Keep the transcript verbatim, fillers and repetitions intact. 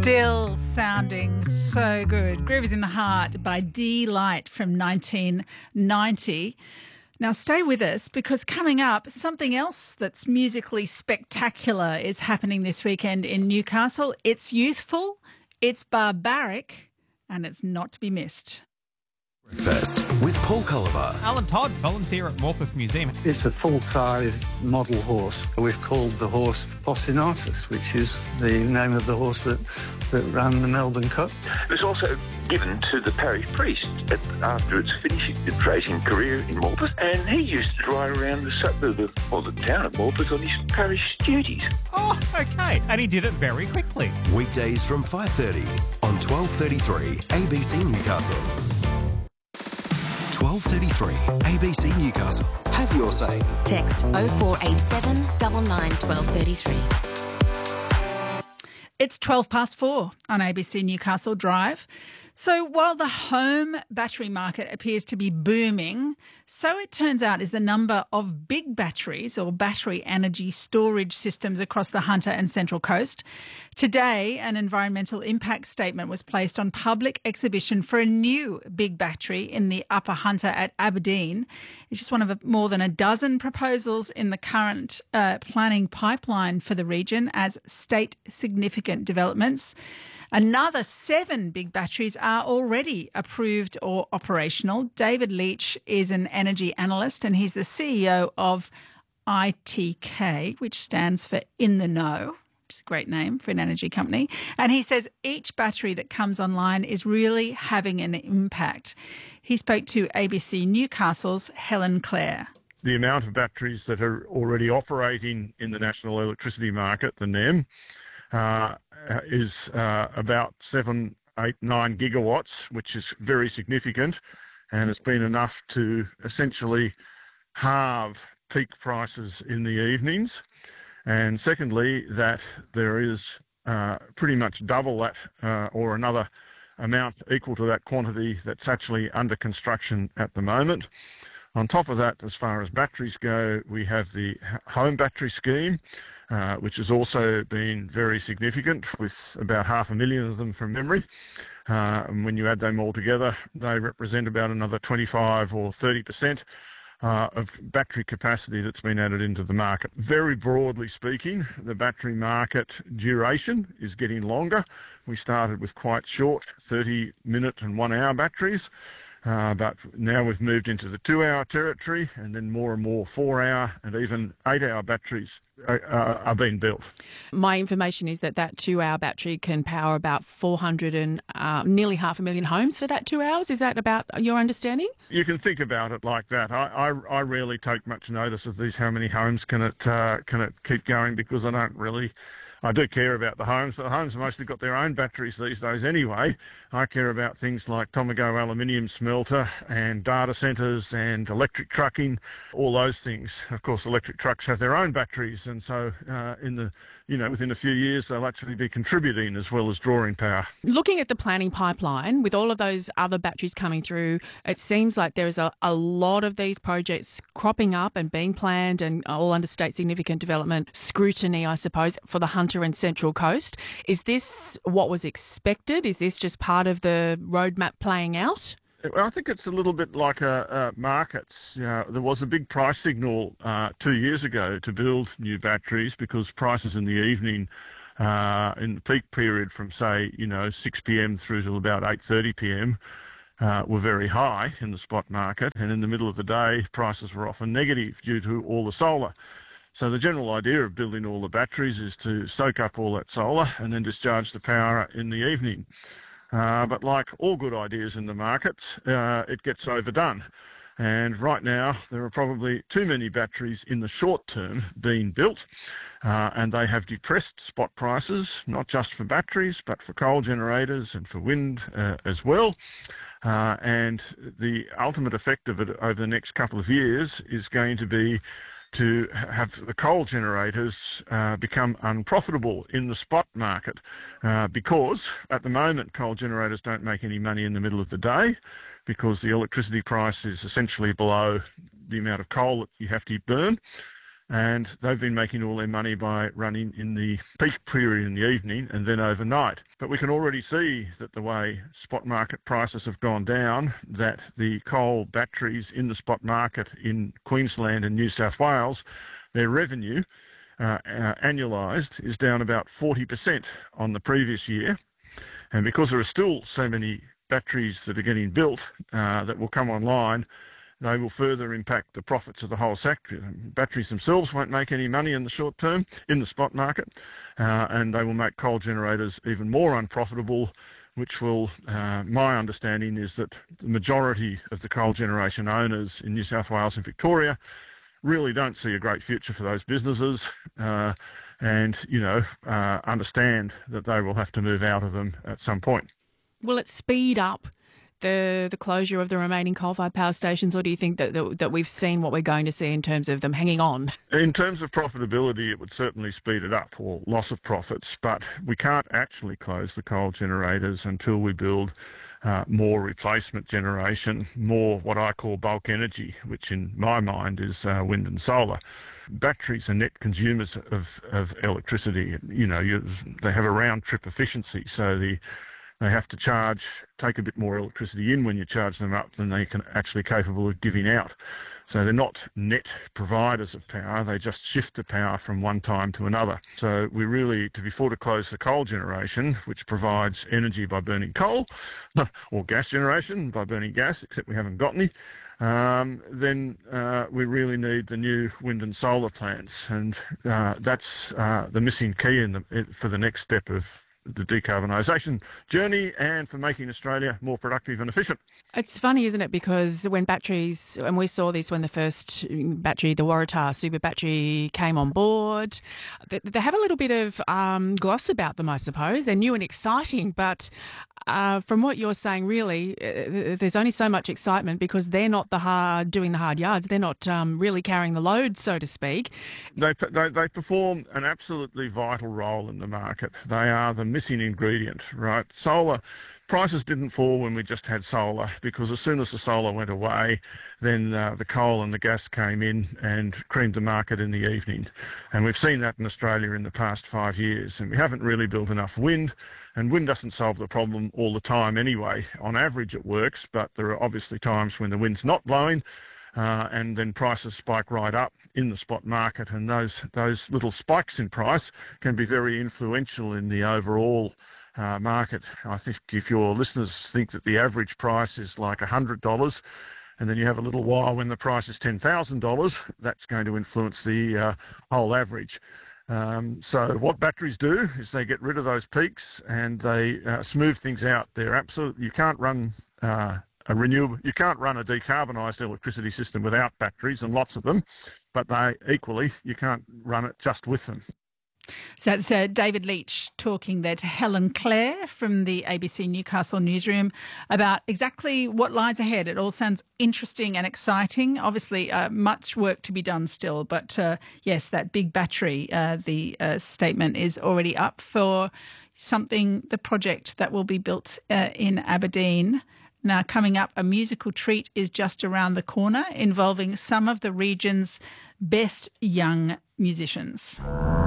Still sounding so good. Groove is in the Heart by D-Light from nineteen ninety. Now stay with us because coming up, something else that's musically spectacular is happening this weekend in Newcastle. It's youthful, it's barbaric, and it's not to be missed. First, with Paul Culliver. Alan Todd, volunteer at Morpeth Museum. It's a full-size model horse. We've called the horse Postinatus, which is the name of the horse that, that ran the Melbourne Cup. It was also given to the parish priest at, after its finishing its racing career in Morpeth, and he used to ride around the suburb of, or the town of Morpeth on his parish duties. Oh, okay. And he did it very quickly. Weekdays from five thirty on twelve thirty-three A B C Newcastle. twelve thirty-three A B C Newcastle. Have your say. Text oh four eight seven nine nine one two three three. It's twelve past four on A B C Newcastle Drive. So while the home battery market appears to be booming, so it turns out is the number of big batteries or battery energy storage systems across the Hunter and Central Coast. Today, an environmental impact statement was placed on public exhibition for a new big battery in the Upper Hunter at Aberdeen. It's just one of a, more than a dozen proposals in the current uh, planning pipeline for the region as state significant developments. Another seven big batteries are already approved or operational. David Leach is an energy analyst and he's the C E O of I T K, which stands for In the Know. It's a great name for an energy company. And he says each battery that comes online is really having an impact. He spoke to A B C Newcastle's Helen Clare. The amount of batteries that are already operating in the national electricity market, the N E M, uh, is uh, about seven, eight, nine gigawatts, which is very significant, and it's been enough to essentially halve peak prices in the evenings. And secondly, that there is uh, pretty much double that uh, or another amount equal to that quantity that's actually under construction at the moment. On top of that, as far as batteries go, we have the home battery scheme, uh, which has also been very significant, with about half a million of them from memory. Uh, and when you add them all together, they represent about another twenty-five or thirty percent uh, of battery capacity that's been added into the market. Very broadly speaking, the battery market duration is getting longer. We started with quite short thirty minute and one hour batteries. Uh, but now we've moved into the two-hour territory, and then more and more four-hour and even eight-hour batteries are, are, are being built. My information is that that two-hour battery can power about four hundred and uh, nearly half a million homes for that two hours. Is that about your understanding? You can think about it like that. I, I, I rarely take much notice of these. How many homes can it uh, can it keep going? Because I don't really. I do care about the homes, but the homes have mostly got their own batteries these days anyway. I care about things like Tomago aluminium smelter and data centres and electric trucking, all those things. Of course, electric trucks have their own batteries, and so uh, in the you know within a few years they'll actually be contributing as well as drawing power. Looking at the planning pipeline, with all of those other batteries coming through, it seems like there's a, a lot of these projects cropping up and being planned and all under state significant development scrutiny, I suppose, for the Hunter and Central Coast. Is this what was expected? Is this just part of the roadmap playing out? Well, I think it's a little bit like uh, uh, markets. You know, there was a big price signal uh, two years ago to build new batteries because prices in the evening, uh, in the peak period from, say, you know, six p.m. through to about eight thirty p.m., uh, were very high in the spot market. And in the middle of the day, prices were often negative due to all the solar. So the general idea of building all the batteries is to soak up all that solar and then discharge the power in the evening. Uh, but like all good ideas in the market, uh, it gets overdone. And right now, there are probably too many batteries in the short term being built, uh, and they have depressed spot prices, not just for batteries, but for coal generators and for wind uh, as well. Uh, and the ultimate effect of it over the next couple of years is going to be to have the coal generators uh, become unprofitable in the spot market uh, because at the moment coal generators don't make any money in the middle of the day because the electricity price is essentially below the amount of coal that you have to burn. and they've been making all their money by running in the peak period in the evening and then overnight. But we can already see that the way spot market prices have gone down, that the coal batteries in the spot market in Queensland and New South Wales, their revenue uh, uh, annualised is down about forty percent on the previous year. And because there are still so many batteries that are getting built uh, that will come online, they will further impact the profits of the whole sector. Batteries themselves won't make any money in the short term in the spot market, uh, and they will make coal generators even more unprofitable, which will, uh, my understanding is that the majority of the coal generation owners in New South Wales and Victoria really don't see a great future for those businesses, uh, and, you know, uh, understand that they will have to move out of them at some point. Will it speed up the the closure of the remaining coal-fired power stations, or do you think that, that that we've seen what we're going to see in terms of them hanging on? In terms of profitability, it would certainly speed it up, or loss of profits, but we can't actually close the coal generators until we build uh, more replacement generation, more what I call bulk energy, which in my mind is uh, wind and solar. Batteries are net consumers of, of electricity. You know, you, they have a round-trip efficiency, so the They have to charge, take a bit more electricity in when you charge them up than they can actually capable of giving out. So they're not net providers of power, they just shift the power from one time to another. So we really, to before to close the coal generation, which provides energy by burning coal, or gas generation by burning gas, except we haven't got any, um, then uh, we really need the new wind and solar plants. And uh, that's uh, the missing key in the, for the next step of the decarbonisation journey and for making Australia more productive and efficient. It's funny, isn't it? Because when batteries, and we saw this when the first battery, the Waratah super battery came on board, they, they have a little bit of um, gloss about them, I suppose. They're new and exciting, but uh, from what you're saying, really, uh, there's only so much excitement because they're not the hard, doing the hard yards. They're not um, really carrying the load, so to speak. They, they, they perform an absolutely vital role in the market. They are the missing ingredient, right? Solar prices didn't fall when we just had solar, because as soon as the solar went away, then uh, the coal and the gas came in and creamed the market in the evening. And we've seen that in Australia in the past five years. And we haven't really built enough wind, and wind doesn't solve the problem all the time anyway. On average it works, but there are obviously times when the wind's not blowing, Uh, and then prices spike right up in the spot market, and those those little spikes in price can be very influential in the overall uh, market. I think if your listeners think that the average price is like one hundred dollars, and then you have a little while when the price is ten thousand dollars, that's going to influence the uh, whole average. Um, so what batteries do is they get rid of those peaks and they uh, smooth things out. They're absolutely, you can't run uh, a renewable, you can't run a decarbonised electricity system without batteries, and lots of them, but they equally, you can't run it just with them. So that's uh, David Leach talking there to Helen Clare from the A B C Newcastle newsroom about exactly what lies ahead. It all sounds interesting and exciting. Obviously, uh, much work to be done still, but uh, yes, that big battery, uh, the uh, statement is already up for something, the project that will be built uh, in Aberdeen. Now, coming up, a musical treat is just around the corner involving some of the region's best young musicians.